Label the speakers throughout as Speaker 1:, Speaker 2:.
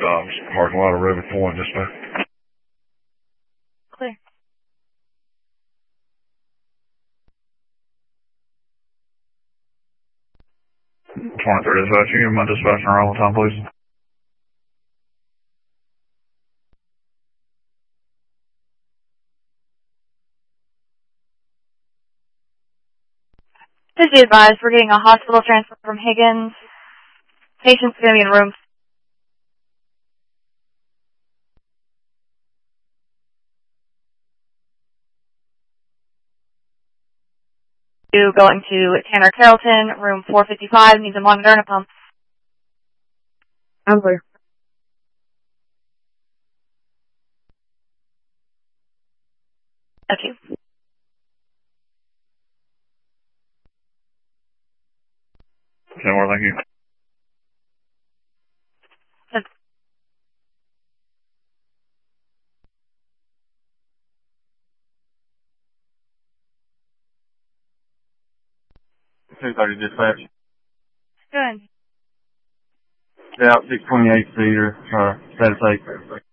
Speaker 1: Parking lot of River Point, just
Speaker 2: Clear.
Speaker 1: 23 dispatch. You give my dispatch and arrival time, please.
Speaker 2: Please be advised, we're getting a hospital transfer from Higgins. Patient's going to be in room 2, going to Tanner Carrollton, room 455, needs a monitor and a pump.
Speaker 3: I'm clear.
Speaker 2: Okay.
Speaker 1: Kenmore, thank you.
Speaker 4: $230 dispatch.
Speaker 2: Good.
Speaker 4: Yeah, 628 seater, status 8.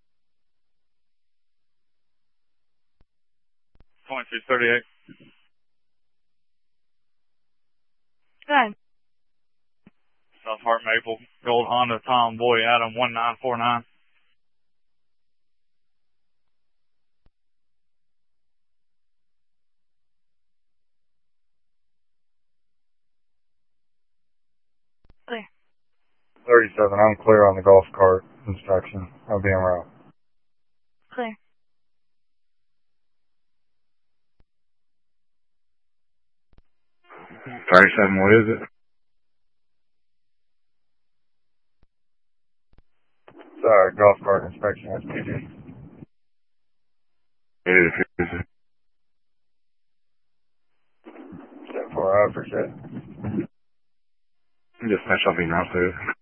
Speaker 1: 2238.
Speaker 2: Good.
Speaker 1: South Hart Maple, Gold Honda Tomboy Adam 1949.
Speaker 2: Clear.
Speaker 4: 37, I'm clear on the golf cart inspection. I'll be en route.
Speaker 2: Clear.
Speaker 1: 37, what is it?
Speaker 4: Sorry, golf cart inspection, SPG.
Speaker 1: It is.
Speaker 4: 4, I appreciate it.
Speaker 1: Dispatch, I'll be en route to it.